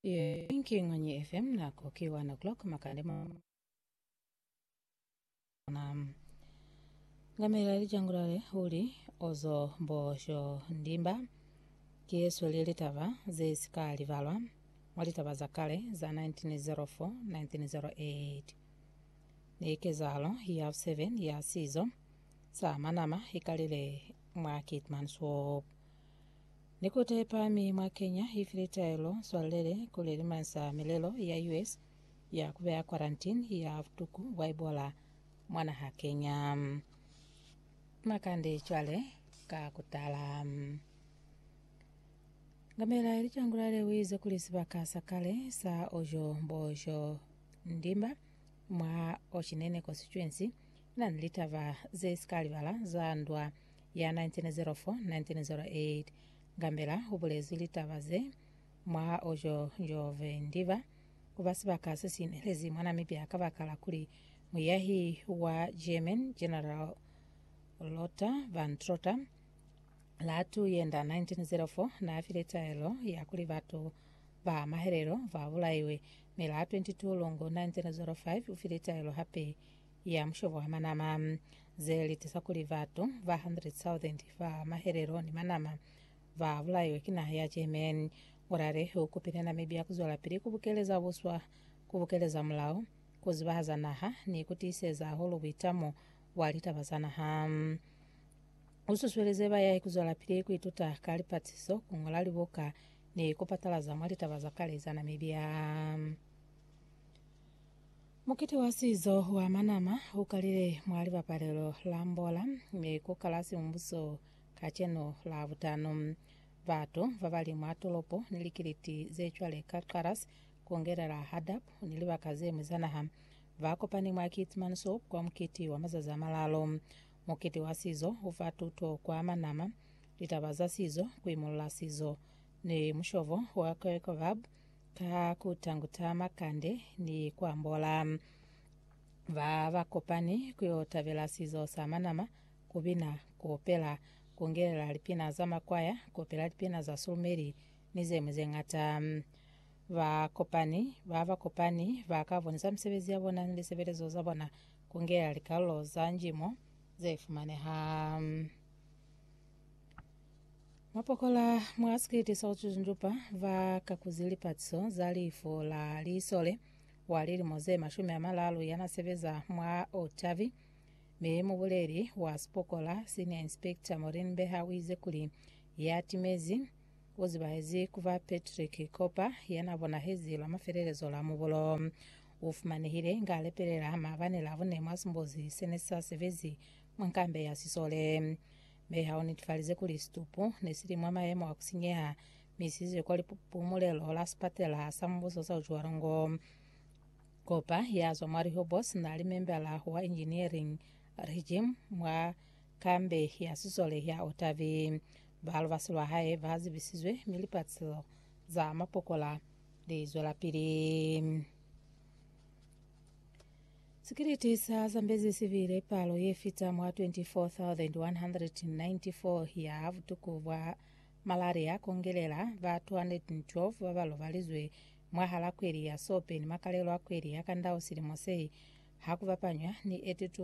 Thinking on your FM na koki 1 o'clock makandema na ngamela lijangulale huli ozo mbosho ndimba kiesu lilitava zesikali valwa mwalitava za kale za 1904 1908 nikezalo ya 7 ya sizo sa manama ikalile mwa Kitman Swap nikote pami mwa Kenya ifilitaelo swalele kulelimansa milelo ya US ya kubea quarantine ya tuku waibola mwana ha Kenya makande chwale ka kutala ngamela ilichangulale wize kulisiba kasakale sa ojo mbosho ndimba mwa Oshinene constituency na nilitava zesikali vala za ndwa ya 1904 1908 ngambela ubulezi litavaze mwa ojo njove ndiva kubasiba kasasine lezi mwana mipya akabakala kuli muyahi wa German General Lothar van Trotter latu yenda 1904 na afiletaelo ya kuli vatu va maherero va ulaiwe mela 22 longo 1905 ufiletaelo hape ya mshovo wa manama zeli tisa kuli vatu va 100,000 va maherero ni manama va ulaiwe kina ya German urare ukupina na mibia kuzola piri kubukeleza buswa kubukeleza mlao kuzibaza naha ni kutiseza holo bitamo walitabazana ha ususweleze baya kuzola piri kuituta kali patiso kungolali boka ni kupatalaza mwalitabaza kale za Namibia mukiti wa sizo wa manama ukalile mwali vapalelo lambola ni kukalasi mbuso kacheno la butano vatu vavali mwatolopo nilikiliti zechwale katkaras kuongera la hadap nilivakaze mwizanaha vakopani mwa Kitman Swap kwa mkiti wa mazaza malalo mukiti wa sizo uvatuto kwa manama litabaza sizo kuimula sizo ni mshovo wa kwekavab ka kutanguta makande ni kwa mbola vakopani kuyotavela sizo sa manama kubina kuopela kuongera lipina za makwaya kuopela lipina za sulmeri nizemwe ngata vakopani vakavonesa msebezi yabona ndiseberezo zabona kuongera likalo za njimo zefumane ha mapokola mwaskiti sauchunjupa vakakuzili patso zalifo la lisole walili moze mashumi ya malalu yanasebeza mwa Otavi memu buleri wa spokola senior inspector Maureen Beha wize kuli yatimezi uzibahezi kuva Patrick Kopa yanabona hezi la mafererezo la mubulo ufumanihire ngaleperera mavanela avune mwasumbozi senesa sevezi mwankambe ya sisole Beha onitfalize kuli stupu nesiri mwa maemo wa kusinyeha misizi kwa lipumulelo la spatela sambuzo za ujuwarongo Kopa yazo mwari hobos na limembe la wa engineering regime mwa kambe ya sisole ya Otavi balvasilwa hae vazi bisizwe milipatso za mapokola de zola piri security sa Zambezi civile palo yefita mwa 24,194 ya avutuku wa malaria kongelela va 212 vavalo valizwe mwahala kweri ya sope ni makalelo akweri ya kandao silimosei hakuvapanywa ni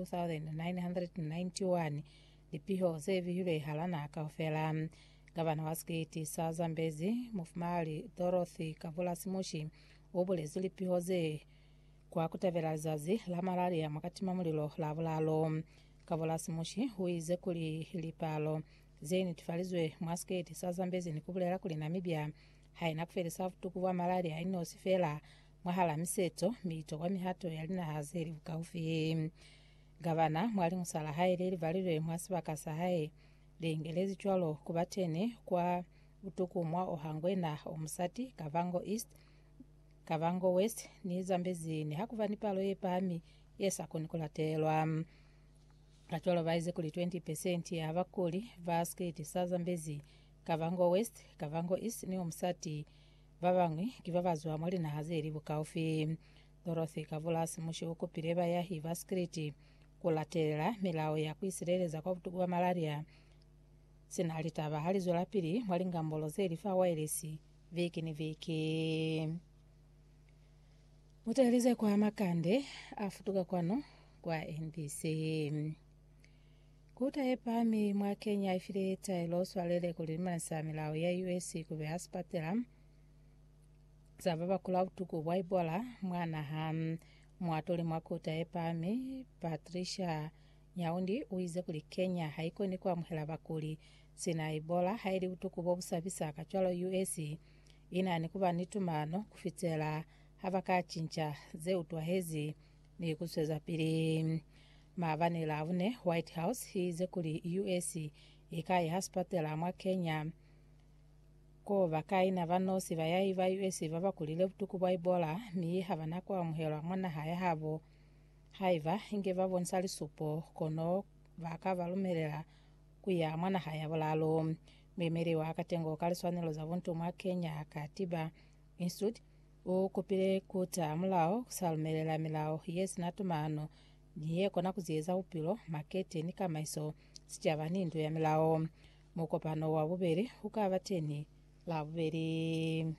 82,991 lipiho zevi yule halana akaofela gavana wa skiti sa Zambezi mufumali Dorothy Kavula Simushi ubulezi lipiho ze kwa kutavela zazi la malaria mwakatima mulilo la vulalo Kavula Simushi huize kuli lipalo zeni tifalizwe mwasketi sa Zambezi ni kubulela kuli Namibia haina kuferisa futuku wa malaria inosifela mwahala miseto mito kwa mihato yalina hazeri ukaufi gavana mwali musala hae lili valilwe mwasibakasa hae lingelezi chwalo kubatene kwa utuku mwa Ohangwe na Omusati Kavango West ni Zambezi ni hakuvani palo yepami yesako nikulatelwa achwalo vaize kuli 20% ya vakuli vasketi sa Zambezi Kavango West Kavango East ni Omusati vavangwi kivavazwa mwali na hazeri ukaufi Dorothy Kavula Simushi ukupireba ya hiva skriti kulatelela milao ya kuisireleza kwa utuku wa malaria sinalitava halizo la pili mwali ngambolo zeli fa wailesi viki ni viki mutayalize kwa makande afutuka kwano kwa NBC. Kuta epami mwa Kenya ifile tailo swalele kulimanisa milawo ya US kube aspatela sababa kula utuku wa Ebola mwana mwatole mwakuta epami Patricia Nyaundi uize kuli Kenya haiko ni kwa muhela bakuli sina Ebola haili utuku bobusabisa akachwalo US ina kuba nitumano kufitela habakachincha ze utwahezi ni kusweza pili mavanila avune White House hize kuli US ikai hospital mwa Kenya ko bakaina vanosi vayayi va US vavakulile butuku bwa Ebola mi havana kwa muhelo mwana haya habo haiva inge vavonsali supo kono vakavalumelela kuya mwana haya bolalo mwemeri wa katengo kaliswanilo za vuntu mwa Kenya Katiba Institute ukupile kuta mulao kusalumelela milao yes natumano niye kona kuzieza upilo makete ni kama iso sichava nindu ya milao mukopano wa buberi ukavateni la buberi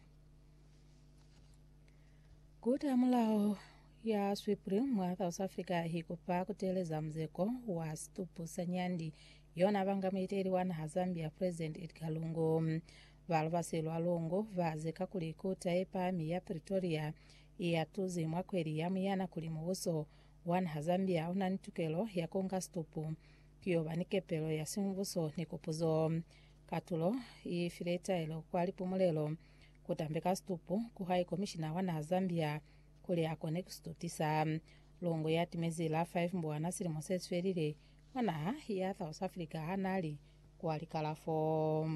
kuta mulao ya Swipri mwa South Africa hikupa kuteleza mzeko wa stupu sanyandi yona vanga miteri wana Hazambia President Edgar Lungu valvasilwa Lungu vazeka kulikuta epami ya Pretoria ya tuzi mwakweri ya muyana kuli mubuso wana Hazambia unanitukelo ya konga stupu kiyo vanikepelo ya simbuso nikupuzo katulo ifileta ilo kwa lipumulelo kutambeka stupu kuhai komishina wana Hazambia kuli akone kustutisa Lungu ya timezila 5 mbwana sili mosesferile wana ya South Africa hanali kwa likalafo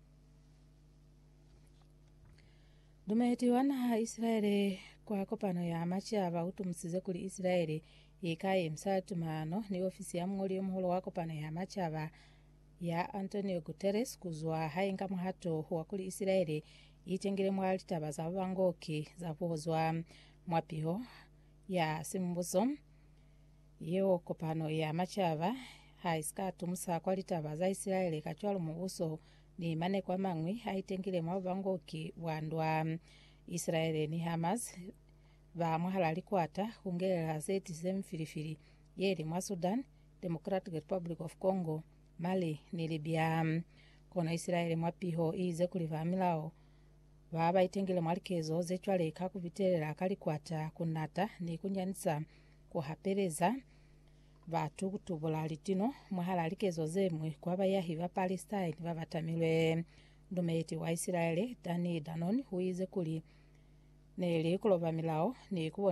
dumeti wana Israeli kwa kopano ya machava utumsize kuli Israeli ikaye msatumano ni ofisi ya mwoli umuholo wa kopano ya machava ya Antonio Guterres kuzwa hainga muhato wa kuli Israeli itengile mwali tabaza wangoki za kuhozwa mwapiho ya simbuso yeo kopano ya machava haiskatu musa kwa litabaza Israeli kachwalu mubuso ni mane kwa mangwi haitengile mwavangoki wandwa Israeli ni Hamas va mwahalali kwata kungelela zeti zemfilifili yeli mwa Sudan, Democratic Republic of Congo, Mali ni Libya. Kona Israeli mwapiho ize kuliva milao vaba itengile mwalikezo zechwale kakuvitelela kalikwata kunata ni kunyanisa kuhapeleza vatu kutubula litino mwahala likezo zemwe kwa bayahi va Palestine vavatamilwe ndumeti wa Israeli Dani Danon huize kuli neli kulova milao ni kuwa